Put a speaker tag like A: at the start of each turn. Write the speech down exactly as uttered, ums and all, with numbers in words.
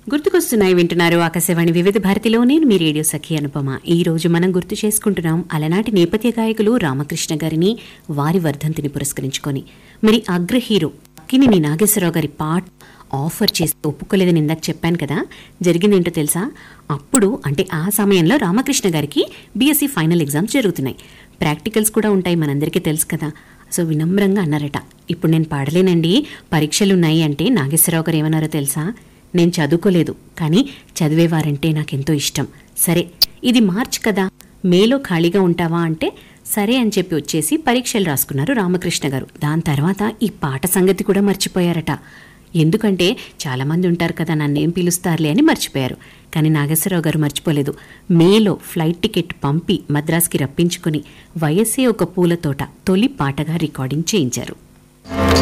A: గుర్తుకొస్తున్నాయి వింటున్నారు ఆకాశవాణి వివిధ భారతిలో. నేను మీ రేడియో సఖి అనుపమ. ఈ రోజు మనం గుర్తు చేసుకుంటున్నాం అలనాటి నేపథ్య గాయకులు రామకృష్ణ గారిని, వారి వర్ధంతిని పురస్కరించుకొని. మరి అగ్ర హీరో అక్కినేని నాగేశ్వరరావు గారి పాట ఆఫర్ చేసి ఒప్పుకోలేదని ఇందాక చెప్పాను కదా, జరిగిందేంటో తెలుసా? అప్పుడు అంటే ఆ సమయంలో రామకృష్ణ గారికి బీఎస్సీ ఫైనల్ ఎగ్జామ్స్ జరుగుతున్నాయి, ప్రాక్టికల్స్ కూడా ఉంటాయి, మనందరికీ తెలుసు కదా. సో వినమ్రంగా అన్నారట, ఇప్పుడు నేను పాడలేనండి, పరీక్షలున్నాయి. అంటే నాగేశ్వరరావు గారు ఏమన్నారో తెలుసా? నేను చదువుకోలేదు, కానీ చదివేవారంటే నాకెంతో ఇష్టం. సరే, ఇది మార్చ్ కదా, మేలో ఖాళీగా ఉంటావా అంటే సరే అని చెప్పి వచ్చేసి పరీక్షలు రాసుకున్నారు రామకృష్ణ గారు. దాని తర్వాత ఈ పాట సంగతి కూడా మర్చిపోయారట. ఎందుకంటే చాలామంది ఉంటారు కదా, నన్నేం పిలుస్తారులే అని మర్చిపోయారు. కానీ నాగేశ్వరరావు గారు మర్చిపోలేదు. మేలో ఫ్లైట్ టికెట్ పంపి మద్రాస్కి రప్పించుకుని వయస్సే ఒక పూల తోట తొలి పాటగా రికార్డింగ్ చేయించారు.